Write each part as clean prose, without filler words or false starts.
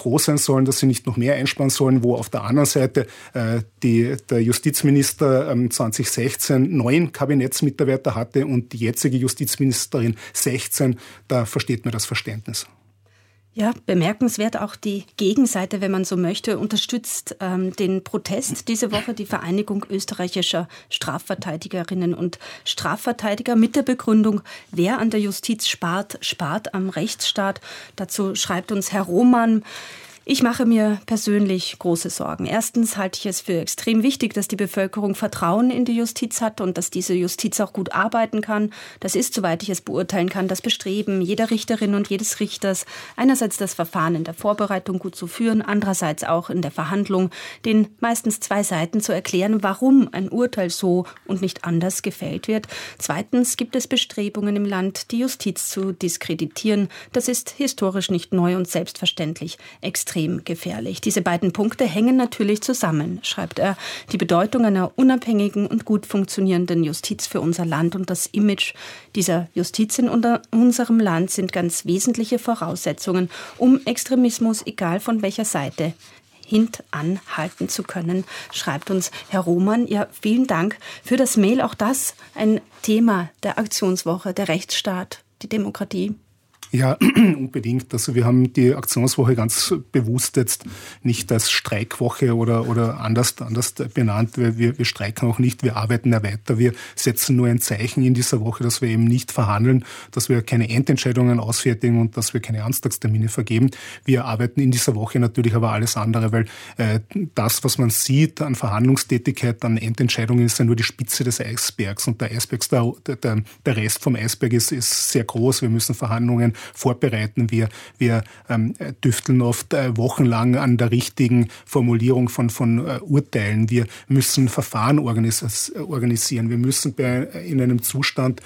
froh sein sollen, dass sie nicht noch mehr einsparen sollen, wo auf der anderen Seite der Justizminister 2016 9 Kabinettsmitarbeiter hatte und die jetzige Justizministerin 16, da versteht man das Verständnis. Ja, bemerkenswert auch die Gegenseite, wenn man so möchte, unterstützt den Protest diese Woche die Vereinigung österreichischer Strafverteidigerinnen und Strafverteidiger mit der Begründung, wer an der Justiz spart, spart am Rechtsstaat. Dazu schreibt uns Herr Roman: Ich mache mir persönlich große Sorgen. Erstens halte ich es für extrem wichtig, dass die Bevölkerung Vertrauen in die Justiz hat und dass diese Justiz auch gut arbeiten kann. Das ist, soweit ich es beurteilen kann, das Bestreben jeder Richterin und jedes Richters, einerseits das Verfahren in der Vorbereitung gut zu führen, andererseits auch in der Verhandlung den meistens zwei Seiten zu erklären, warum ein Urteil so und nicht anders gefällt wird. Zweitens gibt es Bestrebungen im Land, die Justiz zu diskreditieren. Das ist historisch nicht neu und selbstverständlich extrem gefährlich. Diese beiden Punkte hängen natürlich zusammen, schreibt er. Die Bedeutung einer unabhängigen und gut funktionierenden Justiz für unser Land und das Image dieser Justiz in unserem Land sind ganz wesentliche Voraussetzungen, um Extremismus, egal von welcher Seite, hintanhalten zu können, schreibt uns Herr Roman. Ja, vielen Dank für das Mail. Auch das ein Thema der Aktionswoche, der Rechtsstaat, die Demokratie. Ja, unbedingt. Also wir haben die Aktionswoche ganz bewusst jetzt nicht als Streikwoche oder anders benannt. Wir streiken auch nicht, wir arbeiten ja weiter. Wir setzen nur ein Zeichen in dieser Woche, dass wir eben nicht verhandeln, dass wir keine Endentscheidungen ausfertigen und dass wir keine Amtstagstermine vergeben. Wir arbeiten in dieser Woche natürlich aber alles andere, weil das, was man sieht an Verhandlungstätigkeit, an Endentscheidungen, ist ja nur die Spitze des Eisbergs. Und der Rest vom Eisberg ist sehr groß. Wir müssen Verhandlungen vorbereiten. Wir tüfteln oft wochenlang an der richtigen Formulierung von Urteilen. Wir müssen Verfahren organisieren. Wir müssen in einem Zustand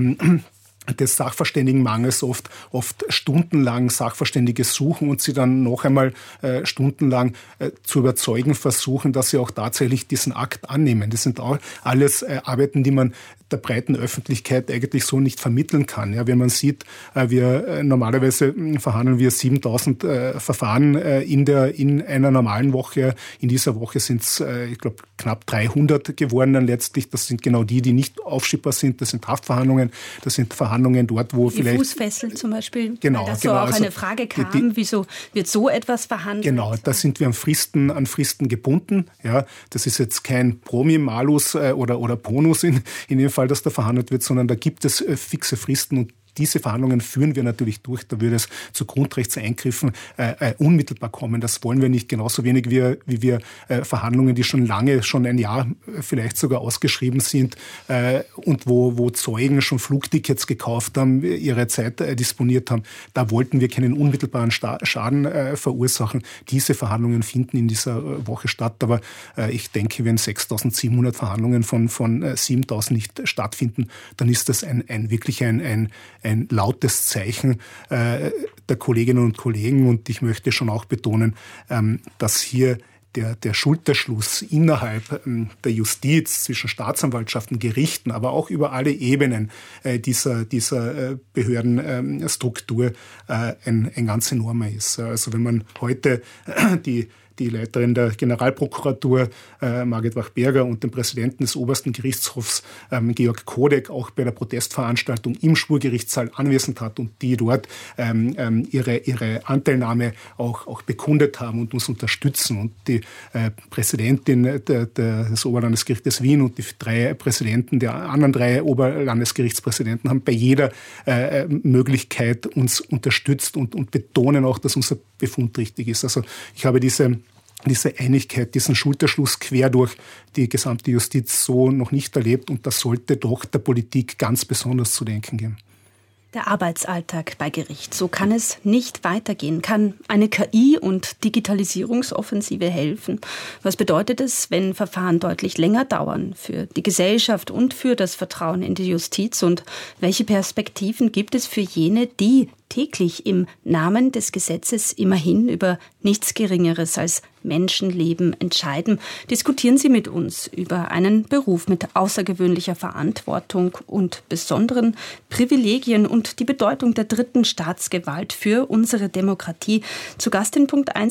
des Sachverständigenmangels oft stundenlang Sachverständige suchen und sie dann noch einmal stundenlang zu überzeugen versuchen, dass sie auch tatsächlich diesen Akt annehmen. Das sind auch alles Arbeiten, die man der breiten Öffentlichkeit eigentlich so nicht vermitteln kann. Ja, wenn man sieht, normalerweise verhandeln wir 7000 Verfahren in einer normalen Woche. In dieser Woche sind es, ich glaube, knapp 300 geworden dann letztlich. Das sind genau die nicht aufschiebbar sind. Das sind Haftverhandlungen, das sind Verhandlungen dort, wo die vielleicht... Fußfessel zum Beispiel, genau, weil dazu auch also eine Frage kam, wieso wird so etwas verhandelt? Genau, da sind wir an Fristen gebunden. Ja, das ist jetzt kein Promi-Malus oder Bonus in dem Fall, dass da verhandelt wird, sondern da gibt es fixe Fristen und diese Verhandlungen führen wir natürlich durch. Da würde es zu Grundrechtseingriffen unmittelbar kommen. Das wollen wir nicht. Genauso wenig wie wir Verhandlungen, die schon ein Jahr vielleicht sogar ausgeschrieben sind und wo Zeugen schon Flugtickets gekauft haben, ihre Zeit disponiert haben. Da wollten wir keinen unmittelbaren Schaden verursachen. Diese Verhandlungen finden in dieser Woche statt. Aber ich denke, wenn 6.700 Verhandlungen von 7.000 nicht stattfinden, dann ist das wirklich ein lautes Zeichen der Kolleginnen und Kollegen. Und ich möchte schon auch betonen, dass hier der Schulterschluss innerhalb der Justiz zwischen Staatsanwaltschaften, Gerichten, aber auch über alle Ebenen dieser Behördenstruktur ein ganz enormer ist. Also wenn man heute die Leiterin der Generalprokuratur, Margit Wach-Berger, und den Präsidenten des Obersten Gerichtshofs, Georg Kodek, auch bei der Protestveranstaltung im Schwurgerichtssaal anwesend hat und die dort ihre Anteilnahme auch bekundet haben und uns unterstützen. Und die Präsidentin des Oberlandesgerichtes Wien und die 3 Präsidenten der anderen 3 Oberlandesgerichtspräsidenten haben bei jeder Möglichkeit uns unterstützt und betonen auch, dass unser Befund richtig ist. Also ich habe diese Einigkeit, diesen Schulterschluss quer durch die gesamte Justiz so noch nicht erlebt und das sollte doch der Politik ganz besonders zu denken geben. Der Arbeitsalltag bei Gericht. So kann es nicht weitergehen. Kann eine KI- und Digitalisierungsoffensive helfen? Was bedeutet es, wenn Verfahren deutlich länger dauern für die Gesellschaft und für das Vertrauen in die Justiz? Und welche Perspektiven gibt es für jene, die täglich im Namen des Gesetzes immerhin über nichts Geringeres als Menschenleben entscheiden? Diskutieren Sie mit uns über einen Beruf mit außergewöhnlicher Verantwortung und besonderen Privilegien und die Bedeutung der dritten Staatsgewalt für unsere Demokratie. Zu Gast in Punkt 1